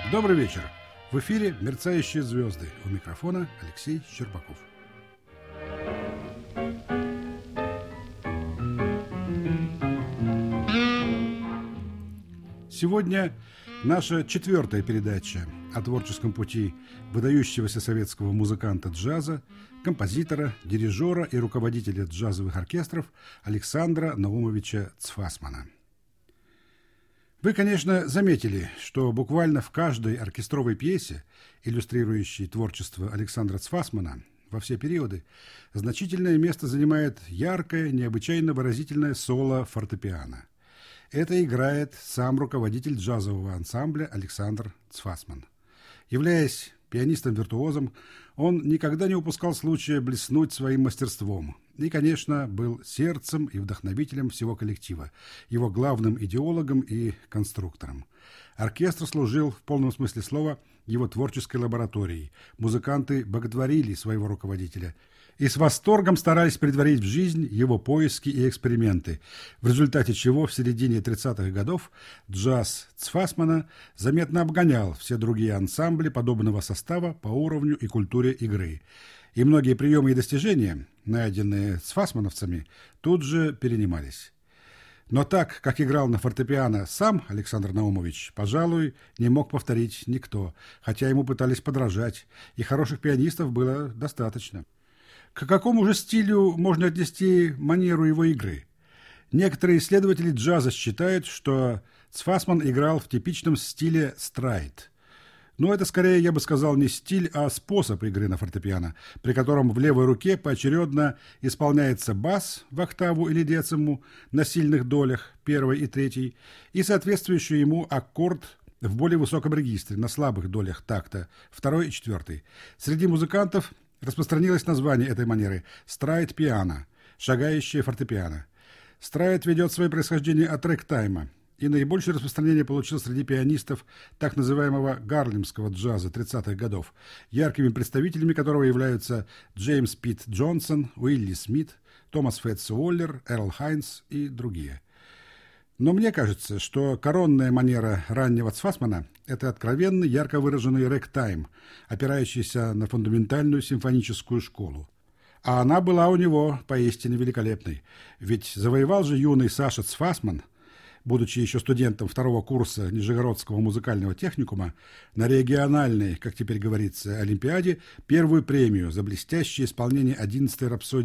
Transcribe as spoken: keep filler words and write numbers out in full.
Добрый вечер. В эфире «Мерцающие звезды». У микрофона Алексей Щербаков. Сегодня наша четвертая передача о творческом пути выдающегося советского музыканта джаза, композитора, дирижера и руководителя джазовых оркестров Александра Наумовича Цфасмана. Вы, конечно, заметили, что буквально в каждой оркестровой пьесе, иллюстрирующей творчество Александра Цфасмана во все периоды, значительное место занимает яркое, необычайно выразительное соло фортепиано. Это играет сам руководитель джазового ансамбля Александр Цфасман. Являясь пианистом-виртуозом, он никогда не упускал случая блеснуть своим мастерством и, конечно, был сердцем и вдохновителем всего коллектива, его главным идеологом и конструктором. Оркестр служил в полном смысле слова его творческой лабораторией. Музыканты боготворили своего руководителя и с восторгом старались претворить в жизнь его поиски и эксперименты, в результате чего в середине тридцатых годов джаз Цфасмана заметно обгонял все другие ансамбли подобного состава по уровню и культуре игры. И многие приемы и достижения, найденные цфасмановцами, тут же перенимались. Но так, как играл на фортепиано сам Александр Наумович, пожалуй, не мог повторить никто, хотя ему пытались подражать, и хороших пианистов было достаточно. К какому же стилю можно отнести манеру его игры? Некоторые исследователи джаза считают, что Цфасман играл в типичном стиле страйд. Но это скорее, я бы сказал, не стиль, а способ игры на фортепиано, при котором в левой руке поочередно исполняется бас в октаву или дециму на сильных долях, первой и третьей, и соответствующий ему аккорд в более высоком регистре, на слабых долях такта, второй и четвертый. Среди музыкантов распространилось название этой манеры «страйд-пиано», шагающее фортепиано. Страйд ведет свое происхождение от рэктайма, и наибольшее распространение получил среди пианистов так называемого гарлемского джаза тридцатых годов, яркими представителями которого являются Джеймс Питт Джонсон, Уилли Смит, Томас Фетц Уоллер, Эрл Хайнс и другие. Но мне кажется, что коронная манера раннего Цфасмана – это откровенный, ярко выраженный рэктайм, опирающийся на фундаментальную симфоническую школу. А она была у него поистине великолепной, ведь завоевал же юный Саша Цфасман, будучи еще студентом второго курса Нижегородского музыкального техникума, на региональной, как теперь говорится, олимпиаде первую премию за блестящее исполнение одиннадцатой рапсодии